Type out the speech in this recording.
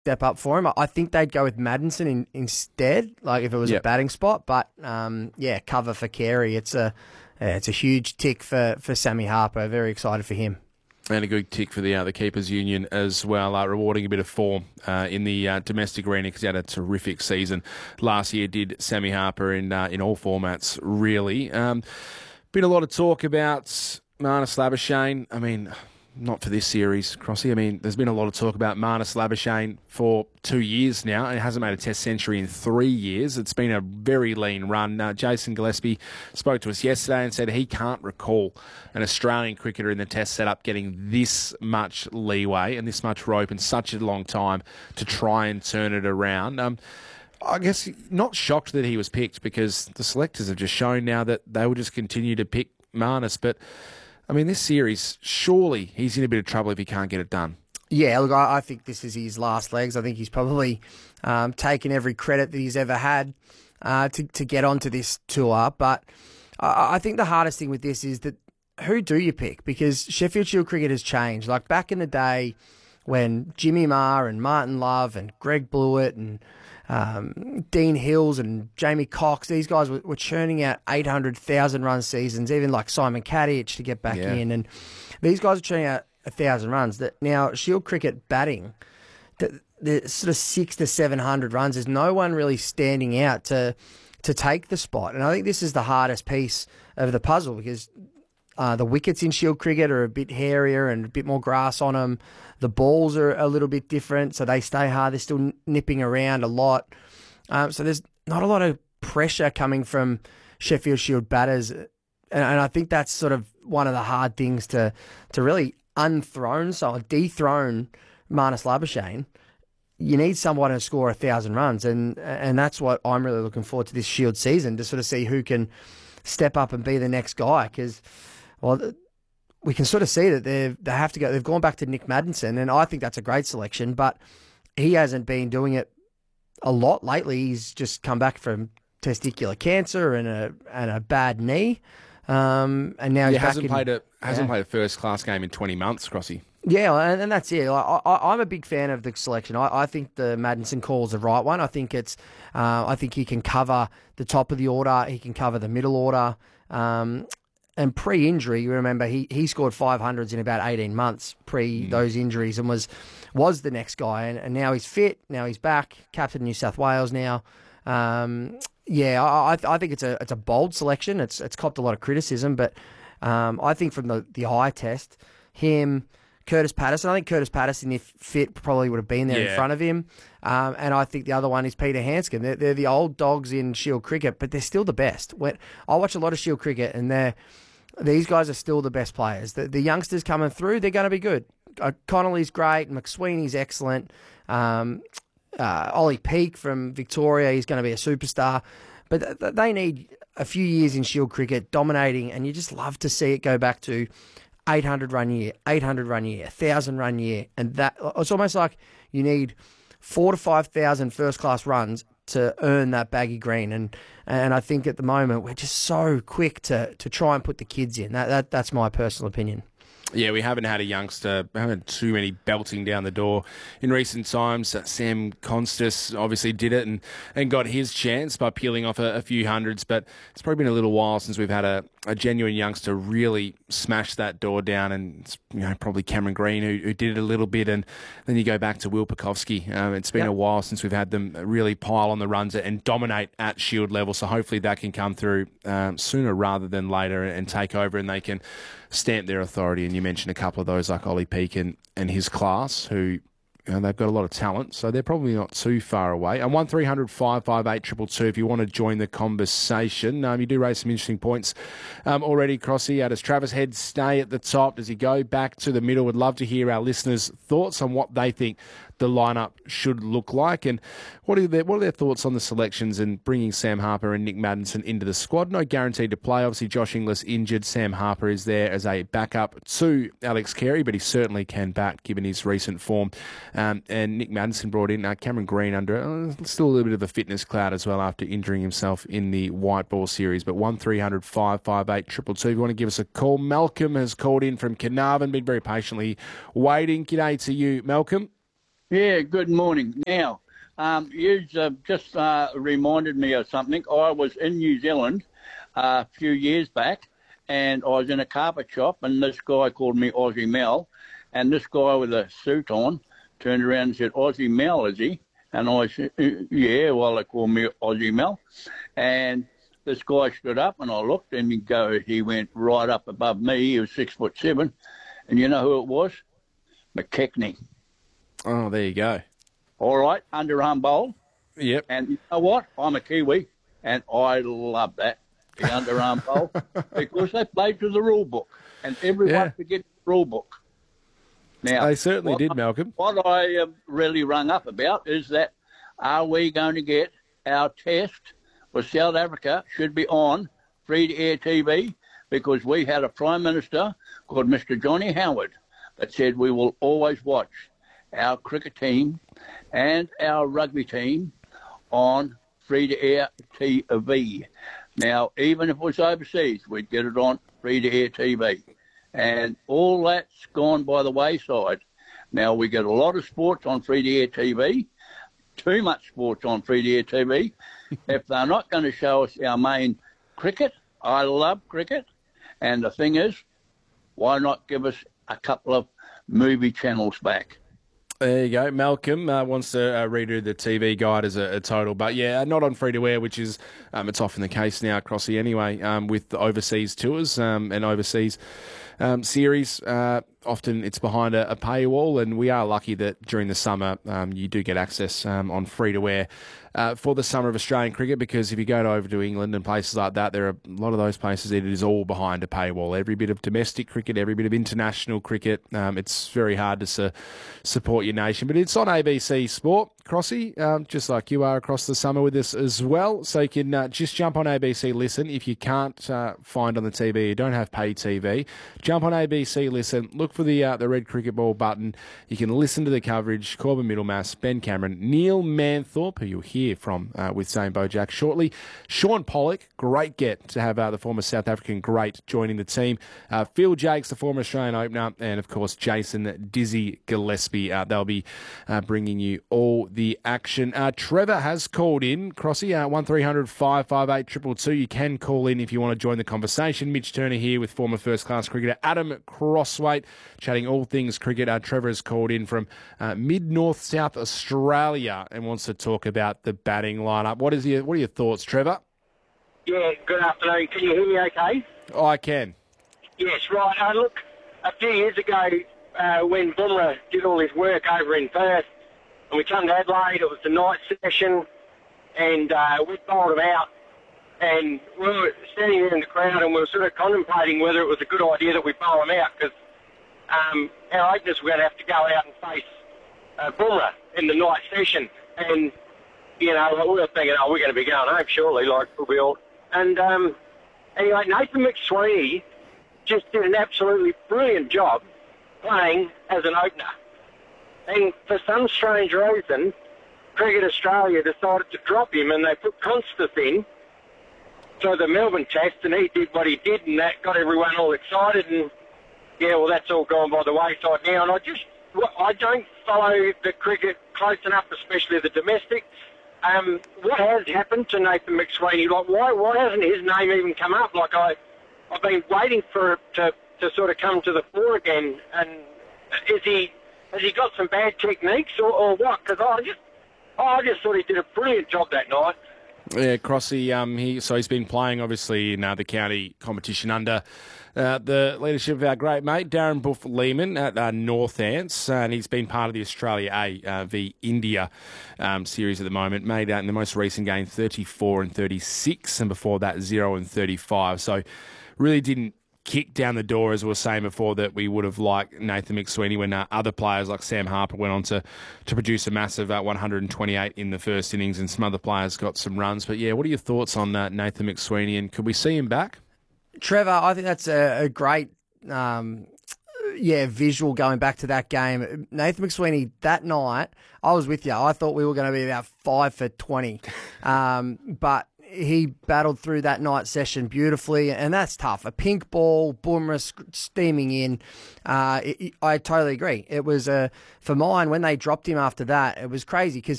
step up for him. I think they'd go with Maddinson instead, like if it was a batting spot. But cover for Carey. It's a huge tick for Sammy Harper. Very excited for him. And a good tick for the Keepers Union as well, rewarding a bit of form in the domestic arena because he had a terrific season last year, did Sammy Harper in all formats, really. Been a lot of talk about Marnus Labuschagne. I mean, not for this series, Crossy. I mean, there's been a lot of talk about Marnus Labuschagne for 2 years now, and he hasn't made a Test century in 3 years. It's been a very lean run. Jason Gillespie spoke to us yesterday and said he can't recall an Australian cricketer in the Test setup getting this much leeway and this much rope in such a long time to try and turn it around. I guess not shocked that he was picked because the selectors have just shown now that they will just continue to pick Marnus, but I mean, this series, surely he's in a bit of trouble if he can't get it done. Yeah, look, I think this is his last legs. I think he's probably taken every credit that he's ever had to get onto this tour. But I think the hardest thing with this is that who do you pick? Because Sheffield Shield cricket has changed. Like back in the day when Jimmy Marr and Martin Love and Greg Blewett and Dean Hills and Jamie Cox, these guys were churning out 800,000 run seasons, even like Simon Kadich to get back in. And these guys are churning out 1,000 runs. That now Shield cricket batting, the sort of 600 to 700 runs, there's no one really standing out to take the spot. And I think this is the hardest piece of the puzzle because the wickets in Shield cricket are a bit hairier and a bit more grass on them. The balls are a little bit different, so they stay hard. They're still nipping around a lot. So there's not a lot of pressure coming from Sheffield Shield batters. And I think that's sort of one of the hard things to really dethrone Marnus Labuschagne. You need someone to score 1,000 runs, and that's what I'm really looking forward to this Shield season, to sort of see who can step up and be the next guy. Because, well, we can sort of see that they have to go. They've gone back to Nick Maddinson, and I think that's a great selection. But he hasn't been doing it a lot lately. He's just come back from testicular cancer and a bad knee, and now he hasn't played a first class game in 20 months, Crossy. Yeah, and that's it. I'm a big fan of the selection. I think the Maddinson call is the right one. I think I think he can cover the top of the order. He can cover the middle order. And pre-injury, you remember, he scored 500s in about 18 months pre those injuries and was the next guy. And now he's fit. Now he's back. Captain New South Wales now. I think it's a bold selection. It's copped a lot of criticism, but I think from the eye test, him, Curtis Patterson. I think Curtis Patterson, if fit, probably would have been there in front of him. And I think the other one is Peter Handscomb. They're the old dogs in Shield cricket, but they're still the best. I watch a lot of Shield cricket, and these guys are still the best players. The youngsters coming through, they're going to be good. Connolly's great. McSweeney's excellent. Ollie Peake from Victoria, he's going to be a superstar. But they need a few years in Shield cricket dominating, and you just love to see it go back to 800 run year, 1,000 run year. And that it's almost like you need 4,000 to 5,000 first class runs to earn that baggy green. And I think at the moment we're just so quick to try and put the kids in. That's my personal opinion. Yeah, we haven't had a youngster, haven't had too many belting down the door in recent times. Sam Constas obviously did it and got his chance by peeling off a few hundreds, but it's probably been a little while since we've had a genuine youngster really smash that door down, and it's, probably Cameron Green who did it a little bit, and then you go back to Will Pukowski. It's been a while since we've had them really pile on the runs and dominate at Shield level, so hopefully that can come through sooner rather than later and take over, and they can stamp their authority. And you mentioned a couple of those like Ollie Peake and his class who they've got a lot of talent, so they're probably not too far away. And 1300 558 222 if you want to join the conversation. You do raise some interesting points already, Crossy. Does Travis Head stay at the top? Does he go back to the middle? Would love to hear our listeners' thoughts on what they think the lineup should look like, and what are their thoughts on the selections and bringing Sam Harper and Nick Maddinson into the squad. No guaranteed to play. Obviously, Josh Inglis injured. Sam Harper is there as a backup to Alex Carey, but he certainly can bat given his recent form. And Nick Maddinson brought in Cameron Green under still a little bit of a fitness cloud as well after injuring himself in the white ball series. But 1300 558 222 if you want to give us a call. Malcolm has called in from Carnarvon, been very patiently waiting. G'day to you, Malcolm. Yeah, good morning. Now, you just reminded me of something. I was in New Zealand a few years back, and I was in a carpet shop, and this guy called me Aussie Mel, and this guy with a suit on turned around and said, Aussie Mel, is he? And I said, yeah, well, they call me Aussie Mel. And this guy stood up, and I looked, and he went right up above me. He was 6'7", and you know who it was? McKechnie. Oh, there you go. All right, underarm bowl. Yep. And you know what? I'm a Kiwi, and I love that, the underarm bowl, because they played to the rule book, and everyone forgets the rule book. Now, they certainly did, Malcolm. What I really rung up about is that are we going to get our test for South Africa should be on free-to-air TV, because we had a Prime Minister called Mr. Johnny Howard that said we will always watch our cricket team and our rugby team on free-to-air TV. Now, even if it was overseas, we'd get it on free-to-air TV. And all that's gone by the wayside. Now, we get a lot of sports on free-to-air TV, too much sports on free-to-air TV. If they're not going to show us our main cricket, I love cricket. And the thing is, why not give us a couple of movie channels back? There you go. Malcolm wants to redo the TV guide as a total. But, yeah, not on free-to-air, which is it's often the case now, Crossy, anyway, with the overseas tours and overseas series. Often it's behind a paywall, and we are lucky that during the summer you do get access on free-to-air for the summer of Australian cricket, because if you go over to England and places like that, there are a lot of those places it is all behind a paywall. Every bit of domestic cricket, every bit of international cricket, it's very hard to support your nation. But it's on ABC Sport, Crossy, just like you are across the summer with us as well. So you can just jump on ABC Listen. If you can't find on the TV, you don't have pay TV, jump on ABC Listen, look for the red cricket ball button. You can listen to the coverage. Corbin Middlemass, Ben Cameron, Neil Manthorpe, who you'll hear from with Zane Bojack shortly. Sean Pollock, great get to have the former South African great joining the team. Phil Jakes, the former Australian opener, and of course Jason Dizzy Gillespie. They'll be bringing you all the action. Trevor has called in, Crossy, 1300 558 222. You can call in if you want to join the conversation. Mitch Turner here with former first-class cricketer Adam Crosswaite, chatting all things cricket. Trevor has called in from mid-north South Australia and wants to talk about the batting lineup. What are your thoughts, Trevor? Yeah, good afternoon. Can you hear me okay? Oh, I can. Yes, right. Look, a few years ago when Bumrah did all his work over in Perth and we come to Adelaide, it was the night session, and we bowled him out, and we were standing there in the crowd and we were sort of contemplating whether it was a good idea that we bowl him out, because our openers were going to have to go out and face Bumrah in the night session. And, you know, we were thinking, we're going to be going home surely, like we'll be all. And anyway, Nathan McSweeney just did an absolutely brilliant job playing as an opener. And for some strange reason, Cricket Australia decided to drop him, and they put Constas in for the Melbourne Test, and he did what he did, and that got everyone all excited. And yeah, well, that's all gone by the wayside now. And I don't follow the cricket close enough, especially the domestic. What has happened to Nathan McSweeney? Like, why hasn't his name even come up? Like, I've been waiting for it to sort of come to the fore again. And has he got some bad techniques or what? Because I just thought he did a brilliant job that night. Yeah, Crossy, he's been playing, obviously, in the county competition under the leadership of our great mate, Darren Buff Lehman at North Ants, and he's been part of the Australia A v India series at the moment. Made out in the most recent game 34 and 36, and before that 0 and 35. So really didn't kick down the door, as we were saying before, that we would have liked Nathan McSweeney when other players like Sam Harper went on to produce a massive 128 in the first innings, and some other players got some runs. But yeah, what are your thoughts on Nathan McSweeney, and could we see him back? Trevor, I think that's a great visual going back to that game. Nathan McSweeney, that night, I was with you. I thought we were going to be about 5 for 20. But he battled through that night session beautifully, and that's tough. A pink ball, Bumrah steaming in. I totally agree. It was for mine when they dropped him after that. It was crazy because